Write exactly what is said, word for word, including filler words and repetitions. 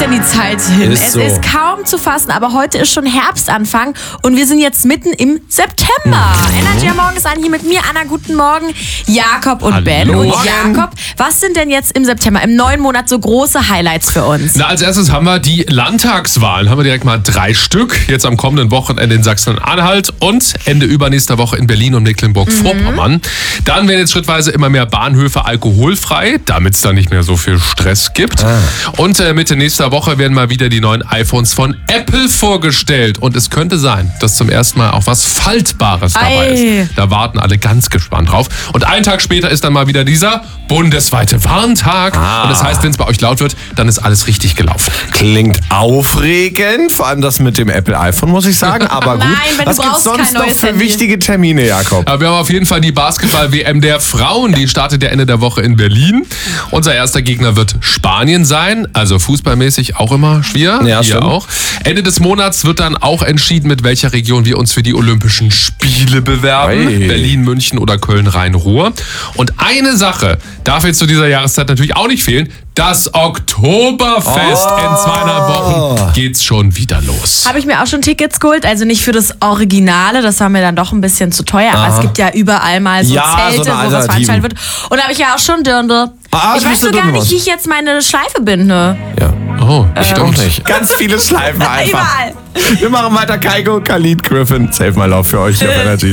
denn die Zeit hin? Ist es so. ist kaum zu fassen, aber heute ist schon Herbstanfang und wir sind jetzt mitten im September. Mhm. Energy am Morgen ist an, hier mit mir, Anna, guten Morgen, Jakob und Hallo. Ben. Und Morgen. Jakob, was sind denn jetzt im September, im neuen Monat, so große Highlights für uns? Na, als erstes haben wir die Landtagswahlen. Haben wir direkt mal drei Stück. Jetzt am kommenden Wochenende in Sachsen-Anhalt und Ende übernächster Woche in Berlin und Mecklenburg-Vorpommern. Mhm. Dann werden jetzt schrittweise immer mehr Bahnhöfe alkoholfrei, damit es da nicht mehr so viel Stress gibt. Ah. Und äh, Mitte nächster Woche werden mal wieder die neuen iPhones von Apple vorgestellt. Und es könnte sein, dass zum ersten Mal auch was Faltbares dabei Ei. ist. Da warten alle ganz gespannt drauf. Und einen Tag später ist dann mal wieder dieser bundesweite Warntag. Ah. Und das heißt, wenn es bei euch laut wird, dann ist alles richtig gelaufen. Klingt aufregend, vor allem das mit dem Apple iPhone, muss ich sagen. Aber gut, Nein, Ben, du was gibt's brauchst sonst kein noch neues für Handy. wichtige Termine, Jakob? Aber wir haben auf jeden Fall die Basketball-W M der Frauen. Die startet ja Ende der Woche in Berlin. Unser erster Gegner wird Spanien sein. Also fußballmäßig auch immer schwer. Ja, Hier stimmt. auch. Ende des Monats wird dann auch entschieden, mit welcher Region wir uns für die Olympischen Spiele bewerben. Ei. Berlin, München oder Köln-Rhein-Ruhr. Und eine Sache darf jetzt zu dieser Jahreszeit natürlich auch nicht fehlen. Das Oktoberfest. Oh. In zweieinhalb Wochen geht's schon wieder los. Habe ich mir auch schon Tickets geholt, also nicht für das Originale, das war mir dann doch ein bisschen zu teuer, aber es gibt ja überall mal so Ja, Zelte, so eine wo was Alternativen. veranstaltet wird. Und da habe ich ja auch schon Dirndl. Ah, ich du weiß bist so der gar nicht, Dirndl. wie ich jetzt meine Schleife binde. Ja. Oh, Ich auch nicht. Ganz viele Schleifen einfach. Überall. Wir machen weiter. Kygo, Khalid, Griffin. Save My Love für euch hier auf Energy.